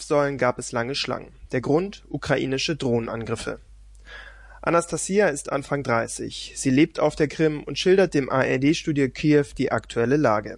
Zapfsäulen gab es lange Schlangen. Der Grund: ukrainische Drohnenangriffe. Anastasia ist Anfang 30. Sie lebt auf der Krim und schildert dem ARD-Studio Kiew die aktuelle Lage.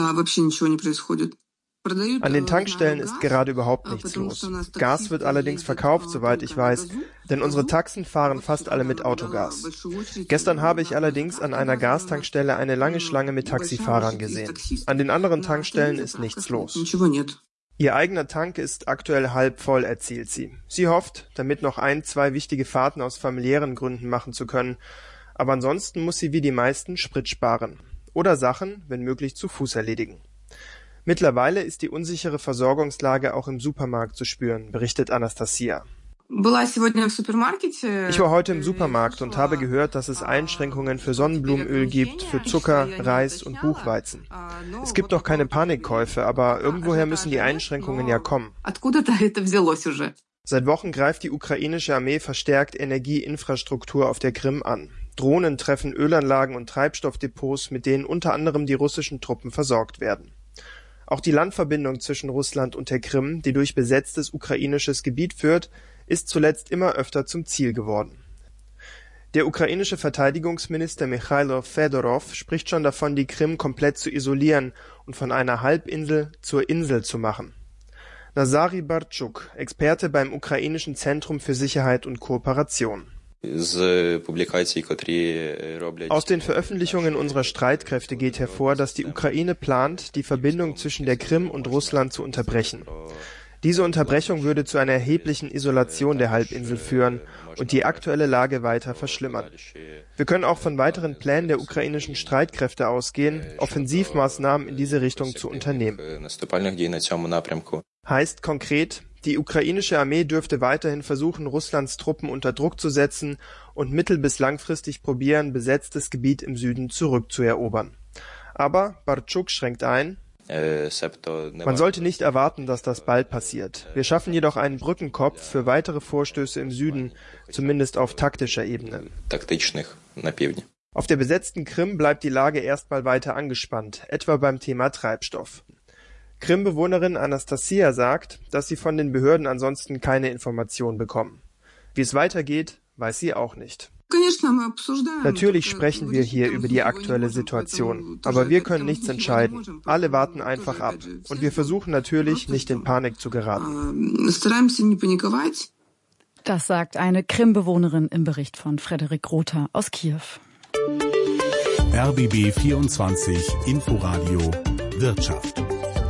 An den Tankstellen ist gerade überhaupt nichts los. Gas wird allerdings verkauft, soweit ich weiß, denn unsere Taxen fahren fast alle mit Autogas. Gestern habe ich allerdings an einer Gastankstelle eine lange Schlange mit Taxifahrern gesehen. An den anderen Tankstellen ist nichts los. Ihr eigener Tank ist aktuell halb voll, erzählt sie. Sie hofft, damit noch 1-2 wichtige Fahrten aus familiären Gründen machen zu können. Aber ansonsten muss sie wie die meisten Sprit sparen. Oder Sachen, wenn möglich, zu Fuß erledigen. Mittlerweile ist die unsichere Versorgungslage auch im Supermarkt zu spüren, berichtet Anastasia. Ich war heute im Supermarkt und habe gehört, dass es Einschränkungen für Sonnenblumenöl gibt, für Zucker, Reis und Buchweizen. Es gibt noch keine Panikkäufe, aber irgendwoher müssen die Einschränkungen ja kommen. Seit Wochen greift die ukrainische Armee verstärkt Energieinfrastruktur auf der Krim an. Drohnen treffen Ölanlagen und Treibstoffdepots, mit denen unter anderem die russischen Truppen versorgt werden. Auch die Landverbindung zwischen Russland und der Krim, die durch besetztes ukrainisches Gebiet führt, ist zuletzt immer öfter zum Ziel geworden. Der ukrainische Verteidigungsminister Michailo Fedorov spricht schon davon, die Krim komplett zu isolieren und von einer Halbinsel zur Insel zu machen. Nazarij Bartschuk, Experte beim Ukrainischen Zentrum für Sicherheit und Kooperation. Aus den Veröffentlichungen unserer Streitkräfte geht hervor, dass die Ukraine plant, die Verbindung zwischen der Krim und Russland zu unterbrechen. Diese Unterbrechung würde zu einer erheblichen Isolation der Halbinsel führen und die aktuelle Lage weiter verschlimmern. Wir können auch von weiteren Plänen der ukrainischen Streitkräfte ausgehen, Offensivmaßnahmen in diese Richtung zu unternehmen. Heißt konkret, die ukrainische Armee dürfte weiterhin versuchen, Russlands Truppen unter Druck zu setzen und mittel- bis langfristig probieren, besetztes Gebiet im Süden zurückzuerobern. Aber Bartschuk schränkt ein: Man sollte nicht erwarten, dass das bald passiert. Wir schaffen jedoch einen Brückenkopf für weitere Vorstöße im Süden, zumindest auf taktischer Ebene. Auf der besetzten Krim bleibt die Lage erstmal weiter angespannt, etwa beim Thema Treibstoff. Krim-Bewohnerin Anastasia sagt, dass sie von den Behörden ansonsten keine Informationen bekommen. Wie es weitergeht, weiß sie auch nicht. Natürlich sprechen wir hier über die aktuelle Situation, aber wir können nichts entscheiden. Alle warten einfach ab. Und wir versuchen natürlich, nicht in Panik zu geraten. Das sagt eine Krim-Bewohnerin im Bericht von Frederik Rother aus Kiew. RBB 24 Inforadio Wirtschaft.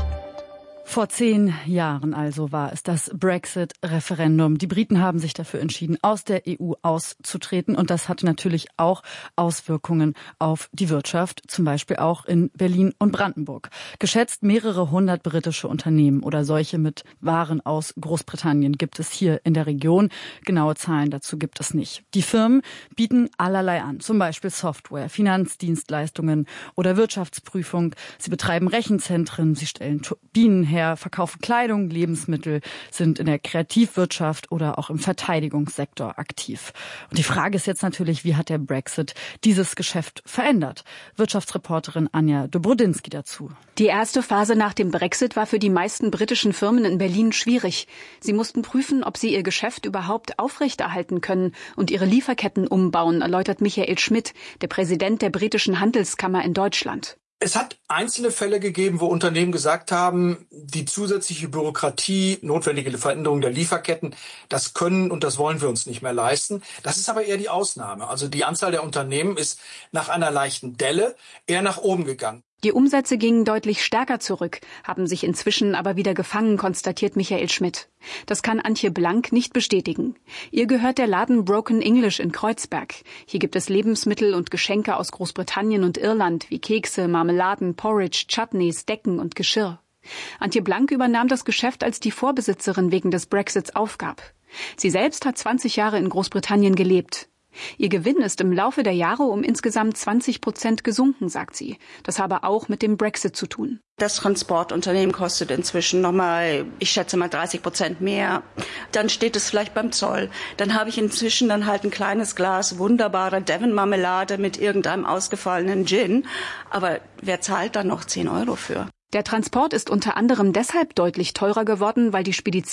Vor 10 Jahren also war es das Brexit-Referendum. Die Briten haben sich dafür entschieden, aus der EU auszutreten. Und das hatte natürlich auch Auswirkungen auf die Wirtschaft, zum Beispiel auch in Berlin und Brandenburg. Geschätzt mehrere 100 britische Unternehmen oder solche mit Waren aus Großbritannien gibt es hier in der Region. Genaue Zahlen dazu gibt es nicht. Die Firmen bieten allerlei an, zum Beispiel Software, Finanzdienstleistungen oder Wirtschaftsprüfung. Sie betreiben Rechenzentren, sie stellen Turbinen her, verkaufen Kleidung, Lebensmittel, sind in der Kreativwirtschaft oder auch im Verteidigungssektor aktiv. Und die Frage ist jetzt natürlich, wie hat der Brexit dieses Geschäft verändert? Wirtschaftsreporterin Anja Dobrodinsky dazu. Die erste Phase nach dem Brexit war für die meisten britischen Firmen in Berlin schwierig. Sie mussten prüfen, ob sie ihr Geschäft überhaupt aufrechterhalten können und ihre Lieferketten umbauen, erläutert Michael Schmidt, der Präsident der britischen Handelskammer in Deutschland. Es hat einzelne Fälle gegeben, wo Unternehmen gesagt haben, die zusätzliche Bürokratie, notwendige Veränderung der Lieferketten, das können und das wollen wir uns nicht mehr leisten. Das ist aber eher die Ausnahme. Also die Anzahl der Unternehmen ist nach einer leichten Delle eher nach oben gegangen. Die Umsätze gingen deutlich stärker zurück, haben sich inzwischen aber wieder gefangen, konstatiert Michael Schmidt. Das kann Antje Blank nicht bestätigen. Ihr gehört der Laden Broken English in Kreuzberg. Hier gibt es Lebensmittel und Geschenke aus Großbritannien und Irland, wie Kekse, Marmeladen, Porridge, Chutneys, Decken und Geschirr. Antje Blank übernahm das Geschäft, als die Vorbesitzerin wegen des Brexits aufgab. Sie selbst hat 20 Jahre in Großbritannien gelebt. Ihr Gewinn ist im Laufe der Jahre um insgesamt 20% gesunken, sagt sie. Das habe auch mit dem Brexit zu tun. Das Transportunternehmen kostet inzwischen nochmal, ich schätze mal 30% mehr. Dann steht es vielleicht beim Zoll. Dann habe ich inzwischen dann halt ein kleines Glas wunderbarer Devon-Marmelade mit irgendeinem ausgefallenen Gin. Aber wer zahlt dann noch 10 € für? Der Transport ist unter anderem deshalb deutlich teurer geworden, weil die Spedition